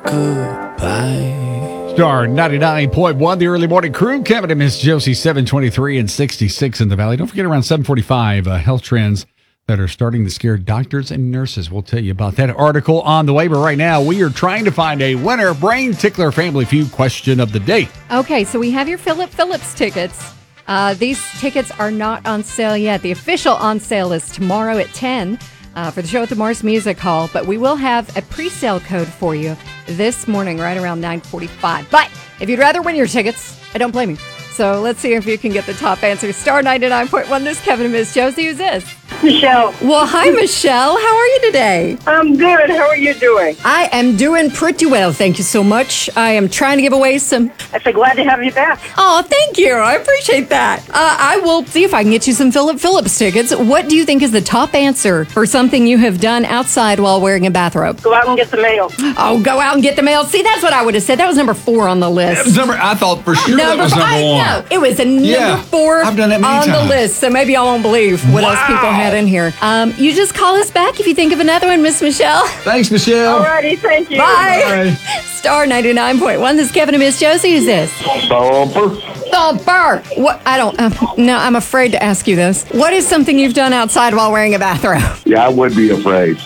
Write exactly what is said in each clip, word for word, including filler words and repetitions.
goodbye. Star ninety-nine point one, the early morning crew. Kevin and Miss Josie, seven twenty-three and sixty-six in the Valley. Don't forget around seven forty-five, uh, health trends that are starting to scare doctors and nurses. We'll tell you about that article on the way. But right now, we are trying to find a winner. Brain Tickler Family Feud question of the day. Okay, so we have your Philip Phillips tickets. Uh, these tickets are not on sale yet. The official on sale is tomorrow at ten uh, for the show at the Mars Music Hall. But we will have a pre-sale code for you this morning right around nine forty-five. But if you'd rather win your tickets, I don't blame you. So let's see if you can get the top answer. Star ninety-nine point one, this is Kevin and Miss Josie. Who's this? Michelle. Well, hi, Michelle. How are you today? I'm good. How are you doing? I am doing pretty well. Thank you so much. I am trying to give away some... I'm so glad to have you back. Oh, thank you. I appreciate that. Uh, I will see if I can get you some Philip Phillips tickets. What do you think is the top answer for something you have done outside while wearing a bathrobe? Go out and get the mail. Oh, go out and get the mail. See, that's what I would have said. That was number four on the list. That was number, I thought for sure that was four, number I one. know. It was a number Yeah, four I've done that many on times. the list, so maybe y'all won't believe what Wow. else people had in here. Um, you just call us back if you think of another one, Miss Michelle. Thanks, Michelle. Alrighty, thank you. Bye. Star ninety-nine point one, this is Kevin and Miss Josie. Who's this? Bumper. Thumper. What? I don't, um, no, I'm afraid to ask you this. What is something you've done outside while wearing a bathrobe? Yeah, I would be afraid.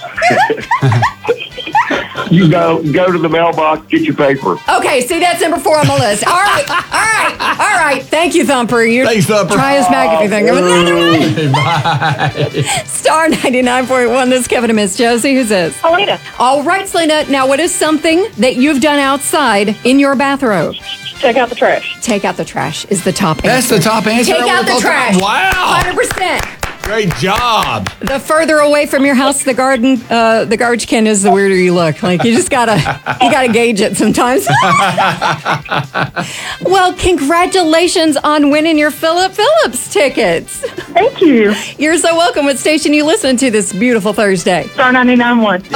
You go go to the mailbox, get your paper. Okay, see, that's number four on the list. All right, all right, all right. Thank you, Thumper. You Thanks, Thumper. Try us back if you think of another one. Bye. Star ninety-nine point one, this is Kevin and Miss Josie. Who's this? Alita, All right, Selena. Now, what is something that you've done outside in your bathrobe? check out the trash. Take out the trash is the top That's answer. the top answer. Take I out the would've thought trash. that- Wow. one hundred percent. Great job. The further away from your house, the garden, uh, the garbage can is, the weirder you look. Like, you just gotta, you gotta gauge it sometimes. Well, congratulations on winning your Philip Phillips tickets. Thank you. You're so welcome. What station you listen to this beautiful Thursday? Star ninety-nine point one.